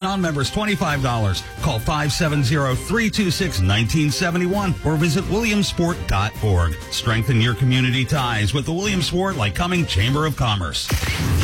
Non-members, $25. Call 570-326-1971 or visit williamsport.org. Strengthen your community ties with the Williamsport Lycoming Chamber of Commerce.